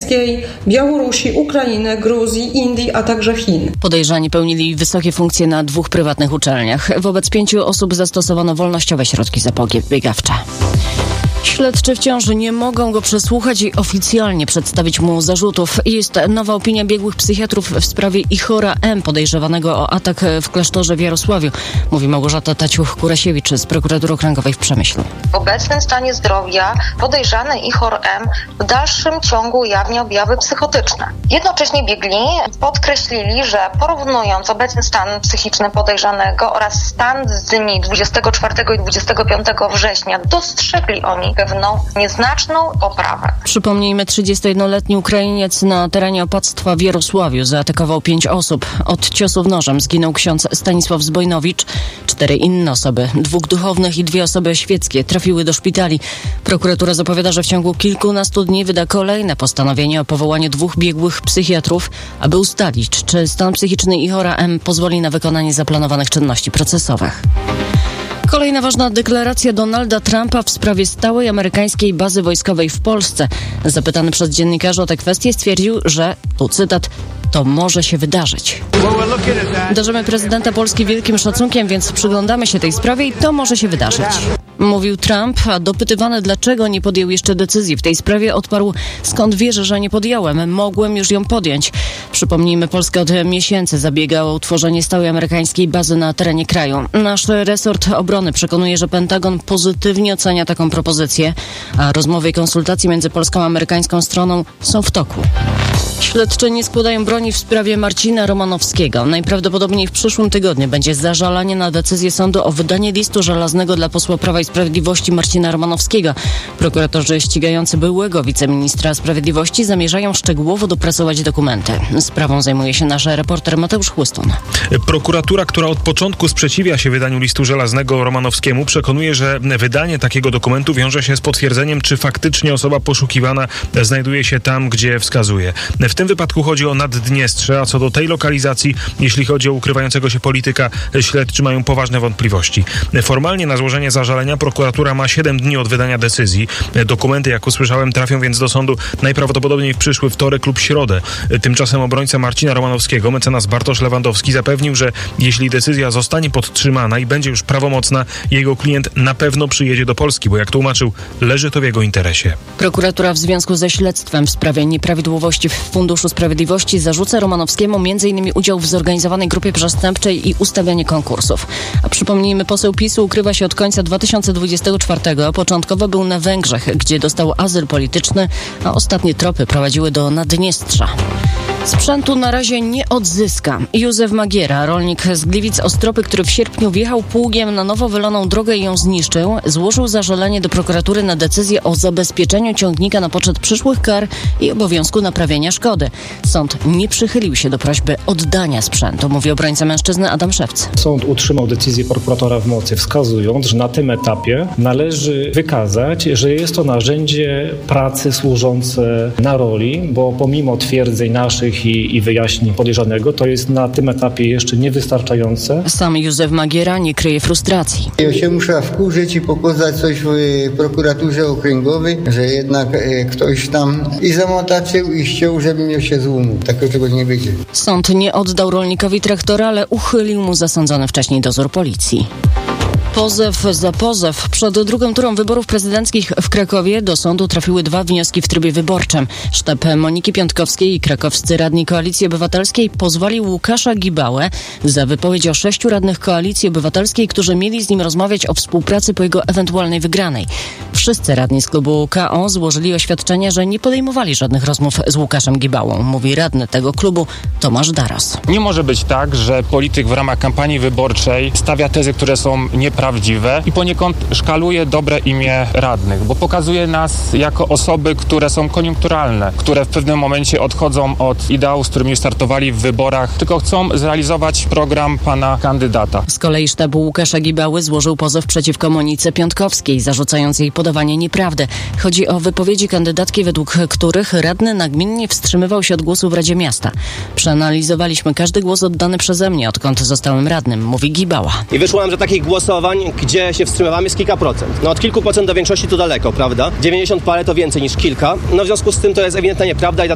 Brytyjskiej, Białorusi, Ukrainy, Gruzji, Indii, a także Chin. Podejrzani pełnili wysokie funkcje na 2 prywatnych uczelniach. Wobec 5 osób zastosowano wolnościowe środki zapobiegawcze. Śledczy wciąż nie mogą go przesłuchać i oficjalnie przedstawić mu zarzutów. Jest nowa opinia biegłych psychiatrów w sprawie Ihora M., podejrzewanego o atak w klasztorze w Jarosławiu. Mówi Małgorzata Taciuch-Kurasiewicz z Prokuratury Okręgowej w Przemyślu. W obecnym stanie zdrowia podejrzany Ihor M. w dalszym ciągu ujawnia objawy psychotyczne. Jednocześnie biegli podkreślili, że porównując obecny stan psychiczny podejrzanego oraz stan z dni 24 i 25 września, dostrzegli oni pewną nieznaczną poprawę. Przypomnijmy, 31-letni Ukrainiec na terenie opactwa w Jarosławiu zaatakował 5 osób. Od ciosów nożem zginął ksiądz Stanisław Zbojnowicz. 4 inne osoby, 2 duchownych i 2 osoby świeckie trafiły do szpitali. Prokuratura zapowiada, że w ciągu kilkunastu dni wyda kolejne postanowienie o powołaniu 2 biegłych psychiatrów, aby ustalić, czy stan psychiczny Ihora M. pozwoli na wykonanie zaplanowanych czynności procesowych. Kolejna ważna deklaracja Donalda Trumpa w sprawie stałej amerykańskiej bazy wojskowej w Polsce. Zapytany przez dziennikarzy o tę kwestię stwierdził, że, tu cytat, to może się wydarzyć. Darzymy prezydenta Polski wielkim szacunkiem, więc przyglądamy się tej sprawie i to może się wydarzyć. Mówił Trump, a dopytywany, dlaczego nie podjął jeszcze decyzji w tej sprawie, odparł: skąd wierzę, że nie podjąłem? Mogłem już ją podjąć. Przypomnijmy, Polska od miesięcy zabiega o utworzenie stałej amerykańskiej bazy na terenie kraju. Nasz resort obrony przekonuje, że Pentagon pozytywnie ocenia taką propozycję, a rozmowy i konsultacje między polską a amerykańską stroną są w toku. Śledczy nie składają broni w sprawie Marcina Romanowskiego. Najprawdopodobniej w przyszłym tygodniu będzie zażalanie na decyzję sądu o wydanie listu żelaznego dla posła Prawa i Sprawiedliwości Marcina Romanowskiego. Prokuratorzy ścigający byłego wiceministra sprawiedliwości zamierzają szczegółowo dopracować dokumenty. Sprawą zajmuje się nasz reporter Mateusz Chłystun. Prokuratura, która od początku sprzeciwia się wydaniu listu żelaznego Romanowskiemu, przekonuje, że wydanie takiego dokumentu wiąże się z potwierdzeniem, czy faktycznie osoba poszukiwana znajduje się tam, gdzie wskazuje. W tym wypadku chodzi o Naddniestrze, a co do tej lokalizacji, jeśli chodzi o ukrywającego się polityka, śledczy mają poważne wątpliwości. Formalnie na złożenie zażalenia prokuratura ma 7 dni od wydania decyzji. Dokumenty, jak usłyszałem, trafią więc do sądu najprawdopodobniej w przyszły wtorek lub środę. Tymczasem obrońca Marcina Romanowskiego, mecenas Bartosz Lewandowski, zapewnił, że jeśli decyzja zostanie podtrzymana i będzie już prawomocna, jego klient na pewno przyjedzie do Polski, bo jak tłumaczył, leży to w jego interesie. Prokuratura w związku ze śledztwem w sprawie nieprawidłowości w Funduszu Sprawiedliwości zarzuca Romanowskiemu m.in. udział w zorganizowanej grupie przestępczej i ustawianie konkursów. A przypomnijmy, poseł PiS-u ukrywa się od końca 2024. Początkowo był na Węgrzech, gdzie dostał azyl polityczny, a ostatnie tropy prowadziły do Naddniestrza. Sprzętu na razie nie odzyska. Józef Magiera, rolnik z Gliwic-Ostropy, który w sierpniu wjechał pługiem na nowo wylaną drogę i ją zniszczył, złożył zażalenie do prokuratury na decyzję o zabezpieczeniu ciągnika na poczet przyszłych kar i obowiązku naprawienia szkody. Sąd nie przychylił się do prośby oddania sprzętu, mówi obrońca mężczyzny Adam Szewc. Sąd utrzymał decyzję prokuratora w mocy, wskazując, że na tym etapie należy wykazać, że jest to narzędzie pracy służące na roli, bo pomimo twierdzeń naszych i wyjaśnień podejrzanego, to jest na tym etapie jeszcze niewystarczające. Sam Józef Magiera nie kryje frustracji. Ja się muszę wkurzyć i pokazać coś w prokuraturze okręgowej, że jednak ktoś tam i zamotaczył i chciał, żebym ja się złamał. Takiego czegoś nie będzie. Sąd nie oddał rolnikowi traktora, ale uchylił mu zasądzony wcześniej dozór policji. Pozew za pozew. Przed drugą turą wyborów prezydenckich w Krakowie do sądu trafiły 2 wnioski w trybie wyborczym. Sztab Moniki Piątkowskiej i krakowscy radni Koalicji Obywatelskiej pozwali Łukasza Gibałę za wypowiedź o 6 radnych Koalicji Obywatelskiej, którzy mieli z nim rozmawiać o współpracy po jego ewentualnej wygranej. Wszyscy radni z klubu KO złożyli oświadczenia, że nie podejmowali żadnych rozmów z Łukaszem Gibałą, mówi radny tego klubu Tomasz Daros. Nie może być tak, że polityk w ramach kampanii wyborczej stawia tezy, które są nieprawdziwe i poniekąd szkaluje dobre imię radnych, bo pokazuje nas jako osoby, które są koniunkturalne, które w pewnym momencie odchodzą od ideału, z którymi startowali w wyborach, tylko chcą zrealizować program pana kandydata. Z kolei sztab Łukasza Gibały złożył pozew przeciwko Monice Piątkowskiej, zarzucając jej podawanie nieprawdy. Chodzi o wypowiedzi kandydatki, według których radny nagminnie wstrzymywał się od głosu w Radzie Miasta. Przeanalizowaliśmy każdy głos oddany przeze mnie, odkąd zostałem radnym, mówi Gibała. I wyszło nam, że takich głosowań, gdzie się wstrzymywamy, jest kilka procent. No od kilku procent do większości to daleko, prawda? 90 parę to więcej niż kilka. No w związku z tym to jest ewidentna nieprawda i